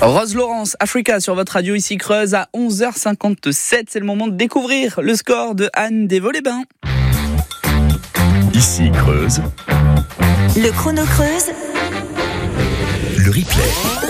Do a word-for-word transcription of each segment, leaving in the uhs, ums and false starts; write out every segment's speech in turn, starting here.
Rose Laurence, Africa sur votre radio ici Creuse à onze heures cinquante-sept. C'est le moment de découvrir le score de Anne des Vaux-les-Bains. Ici Creuse. Le chrono Creuse. Le replay.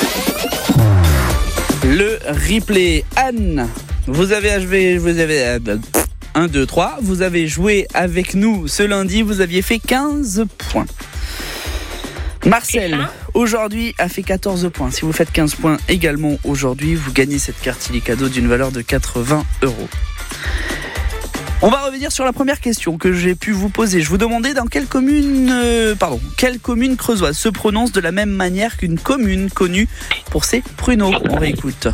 Le replay. Anne, vous avez joué, vous avez un, deux, trois. Vous avez joué avec nous ce lundi. Vous aviez fait quinze points. Marcel, aujourd'hui, a fait quatorze points. Si vous faites quinze points également aujourd'hui, vous gagnez cette carte illicadeau d'une valeur de quatre-vingts euros. On va revenir sur la première question que j'ai pu vous poser. Je vous demandais dans quelle commune, euh, pardon, quelle commune creusoise se prononce de la même manière qu'une commune connue pour ses pruneaux. On réécoute.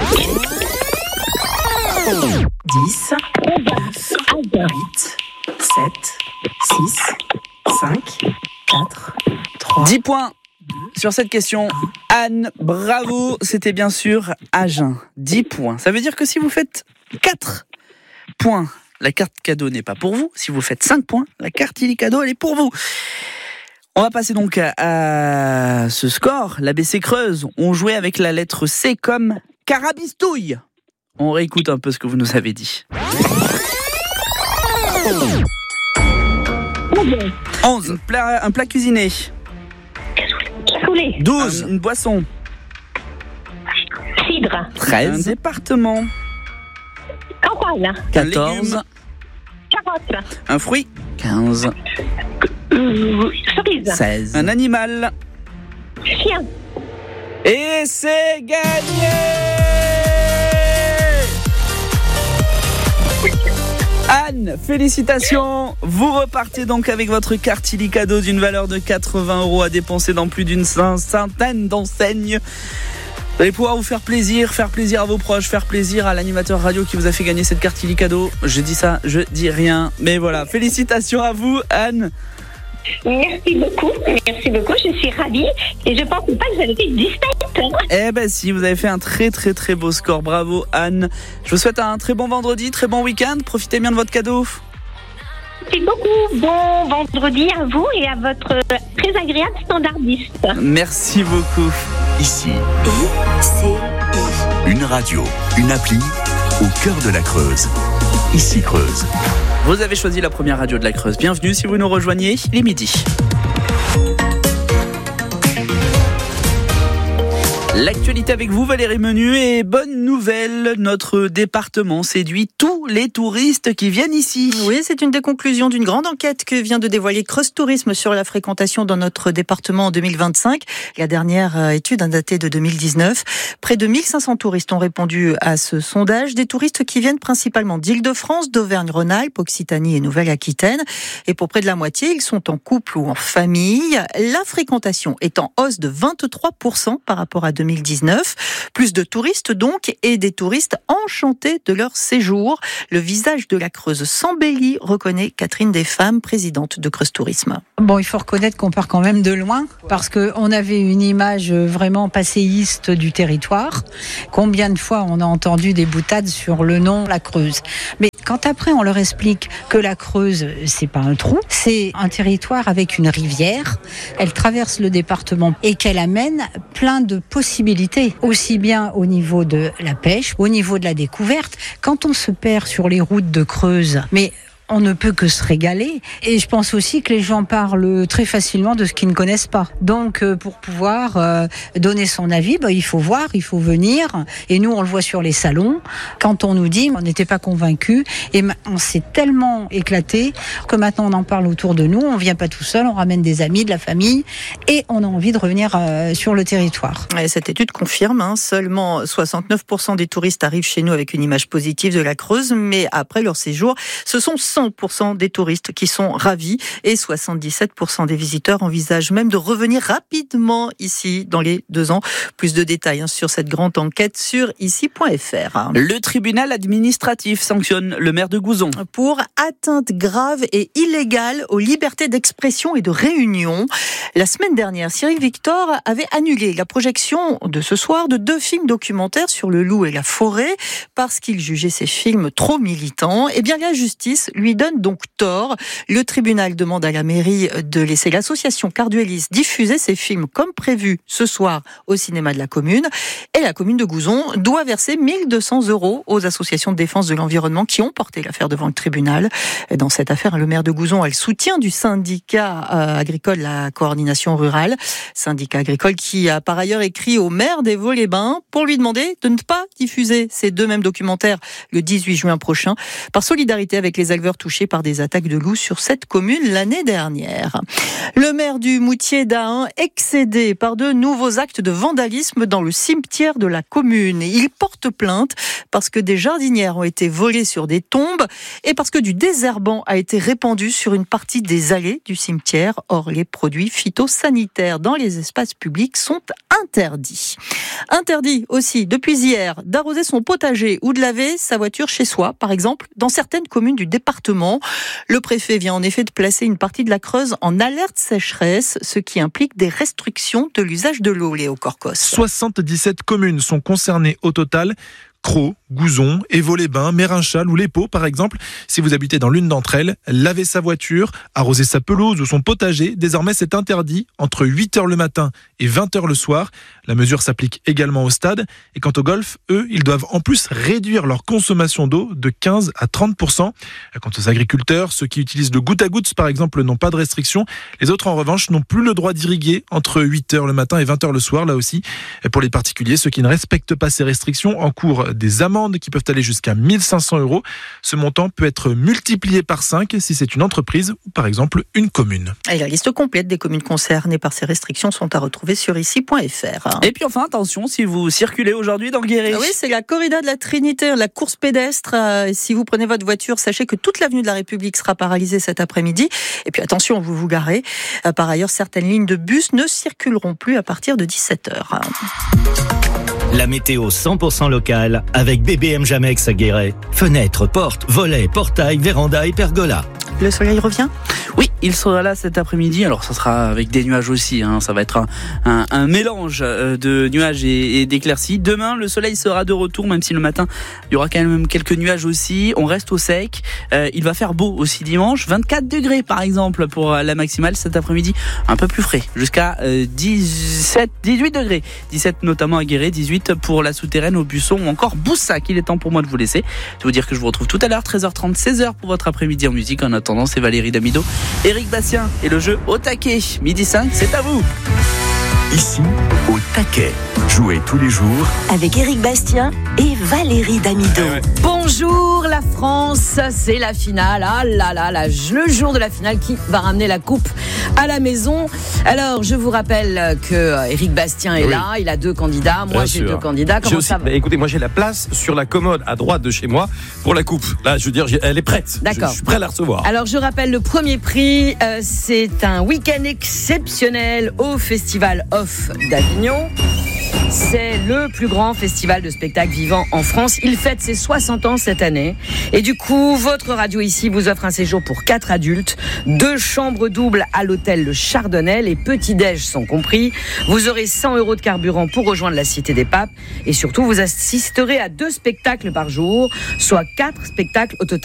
dix, neuf, huit, sept, six, cinq, quatre, trois. dix points sur cette question. Anne, bravo, c'était bien sûr Agen. dix points. Ça veut dire que si vous faites quatre points, la carte cadeau n'est pas pour vous. Si vous faites cinq points, la carte illicadeau, elle est pour vous. On va passer donc à, à ce score. L'A B C Creuse, on jouait avec la lettre C comme carabistouille. On réécoute un peu ce que vous nous avez dit. onze. Un plat, un plat cuisiné. Cassoulet. douze. Une boisson. Cidre. treize. Un département. Campagne. quatorze. Carotte. Un fruit. quinze. Euh, cerise. seize. Un animal. Chien. Et c'est gagné! Anne, félicitations! Vous repartez donc avec votre carte illicadeau d'une valeur de quatre-vingts euros à dépenser dans plus d'une centaine d'enseignes. Vous allez pouvoir vous faire plaisir, faire plaisir à vos proches, faire plaisir à l'animateur radio qui vous a fait gagner cette carte illicadeau. Je dis ça, je dis rien. Mais voilà, félicitations à vous, Anne. Merci beaucoup, merci beaucoup, je suis ravie et je pense pas que j'avais fait dix-sept. Eh ben si, vous avez fait un très très très beau score, bravo Anne. Je vous souhaite un très bon vendredi, très bon week-end, profitez bien de votre cadeau. Merci beaucoup, bon vendredi à vous et à votre très agréable standardiste. Merci beaucoup. Ici, I C I. une radio, une appli au cœur de la Creuse. Ici Creuse. Vous avez choisi la première radio de la Creuse. Bienvenue si vous nous rejoignez, il est midi. L'actualité avec vous, Valérie Menu, et bonne nouvelle, notre département séduit tous les touristes qui viennent ici. Oui, c'est une des conclusions d'une grande enquête que vient de dévoiler Creuse Tourisme sur la fréquentation dans notre département en deux mille vingt-cinq. La dernière étude a daté de deux mille dix-neuf. Près de mille cinq cents touristes ont répondu à ce sondage. Des touristes qui viennent principalement d'Île-de-France, d'Auvergne-Rhône-Alpes, Occitanie et Nouvelle-Aquitaine. Et pour près de la moitié, ils sont en couple ou en famille. La fréquentation est en hausse de vingt-trois pour cent par rapport à deux mille dix-neuf. Plus de touristes donc, et des touristes enchantés de leur séjour. Le visage de la Creuse s'embellit, reconnaît Catherine Desfemmes, présidente de Creuse Tourisme. Bon, il faut reconnaître qu'on part quand même de loin, parce qu'on avait une image vraiment passéiste du territoire. Combien de fois on a entendu des boutades sur le nom La Creuse. Mais quand après on leur explique que la Creuse, c'est pas un trou, c'est un territoire avec une rivière, elle traverse le département et qu'elle amène plein de possibilités, aussi bien au niveau de la pêche, au niveau de la découverte. Quand on se perd sur les routes de Creuse, mais on ne peut que se régaler. Et je pense aussi que les gens parlent très facilement de ce qu'ils ne connaissent pas. Donc, euh, pour pouvoir euh, donner son avis, bah, il faut voir, il faut venir. Et nous, on le voit sur les salons. Quand on nous dit, on n'était pas convaincus. Et on s'est tellement éclaté que maintenant, on en parle autour de nous. On vient pas tout seul, on ramène des amis, de la famille. Et on a envie de revenir euh, sur le territoire. Et cette étude confirme, hein, seulement soixante-neuf pour cent des touristes arrivent chez nous avec une image positive de la Creuse. Mais après leur séjour, ce sont cent pour cent des touristes qui sont ravis et soixante-dix-sept pour cent des visiteurs envisagent même de revenir rapidement ici dans les deux ans. Plus de détails hein, sur cette grande enquête sur ici point f r. Le tribunal administratif sanctionne le maire de Gouzon pour atteinte grave et illégale aux libertés d'expression et de réunion. La semaine dernière, Cyril Victor avait annulé la projection de ce soir de deux films documentaires sur le loup et la forêt parce qu'il jugeait ces films trop militants. Eh bien, la justice lui lui donne donc tort. Le tribunal demande à la mairie de laisser l'association Carduelis diffuser ses films comme prévu ce soir au cinéma de la commune. Et la commune de Gouzon doit verser mille deux cents euros aux associations de défense de l'environnement qui ont porté l'affaire devant le tribunal. Et dans cette affaire, le maire de Gouzon a le soutien du syndicat euh, agricole, la coordination rurale, syndicat agricole qui a par ailleurs écrit au maire des Vaux-les-Bains pour lui demander de ne pas diffuser ces deux mêmes documentaires le dix-huit juin prochain, par solidarité avec les éleveurs touchés par des attaques de loups sur cette commune l'année dernière. Le maire du Moutier d'Ahun, excédé par de nouveaux actes de vandalisme dans le cimetière de la commune. Il porte plainte parce que des jardinières ont été volées sur des tombes et parce que du désherbant a été répandu sur une partie des allées du cimetière. Or, les produits phytosanitaires dans les espaces publics sont interdits. Interdit aussi, depuis hier, d'arroser son potager ou de laver sa voiture chez soi, par exemple, dans certaines communes du département. Le préfet vient en effet de placer une partie de la Creuse en alerte sécheresse, ce qui implique des restrictions de l'usage de l'eau, Léo Corcos. soixante-dix-sept communes sont concernées au total. Crau, Gouzon, Évaux-les-Bains, Mérinchal ou L'Épau par exemple. Si vous habitez dans l'une d'entre elles, laver sa voiture, arroser sa pelouse ou son potager, désormais c'est interdit entre huit heures le matin et vingt heures le soir. La mesure s'applique également au stade. Et quant au golf, eux, ils doivent en plus réduire leur consommation d'eau de quinze à trente pour cent. Quant aux agriculteurs, ceux qui utilisent le goutte à goutte par exemple n'ont pas de restriction. Les autres en revanche n'ont plus le droit d'irriguer entre huit heures le matin et vingt heures le soir là aussi. Et pour les particuliers, ceux qui ne respectent pas ces restrictions encourent des amendes qui peuvent aller jusqu'à mille cinq cents euros. Ce montant peut être multiplié par cinq si c'est une entreprise ou par exemple une commune. Et la liste complète des communes concernées par ces restrictions sont à retrouver sur ici point f r. Et puis enfin, attention, si vous circulez aujourd'hui dans Guéret. Ah oui, c'est la corrida de la Trinité, la course pédestre. Euh, si vous prenez votre voiture, sachez que toute l'avenue de la République sera paralysée cet après-midi. Et puis attention, vous vous garez. Euh, par ailleurs, certaines lignes de bus ne circuleront plus à partir de dix-sept heures. La météo cent pour cent locale avec B B M Jamex à Guéret. Fenêtres, portes, volets, portails, vérandas et pergolas. Le soleil revient ? Oui, il sera là cet après-midi. Alors, ça sera avec des nuages aussi. Hein. Ça va être un, un, un mélange de nuages et, et d'éclaircies. Demain, le soleil sera de retour, même si le matin, il y aura quand même quelques nuages aussi. On reste au sec. Euh, il va faire beau aussi dimanche. vingt-quatre degrés, par exemple, pour la maximale cet après-midi. Un peu plus frais. Jusqu'à euh, dix-sept, dix-huit degrés. dix-sept notamment à Guéret. dix-huit pour la souterraine, au Buisson ou encore Boussac. Il est temps pour moi de vous laisser. Je vais vous dire que je vous retrouve tout à l'heure, treize heures trente, seize heures pour votre après-midi en musique. En attendant, c'est Valérie Damido, Éric Bastien et le jeu au taquet. Midi cinq, c'est à vous. Ici, au taquet. Jouez tous les jours avec Éric Bastien et Valérie Damido. Bonjour la France, c'est la finale. Ah là là là, le jour de la finale qui va ramener la coupe à la maison. Alors, je vous rappelle que Éric Bastien est oui. là, il a deux candidats. Moi, Bien j'ai sûr. deux candidats. Comment aussi, ça va ? bah, écoutez, moi j'ai la place sur la commode à droite de chez moi pour la coupe. Là, je veux dire, elle est prête. D'accord. Je, je suis prêt à la recevoir. Alors, je rappelle le premier prix, euh, c'est un week-end exceptionnel au Festival Off d'Avignon. C'est le plus grand festival de spectacles vivants en France. Il fête ses soixante ans cette année. Et du coup, votre radio ici vous offre un séjour pour quatre adultes, deux chambres doubles à l'hôtel Le Chardonnay. Les petits-déj sont compris. Vous aurez cent euros de carburant pour rejoindre la Cité des Papes. Et surtout, vous assisterez à deux spectacles par jour, soit quatre spectacles au total.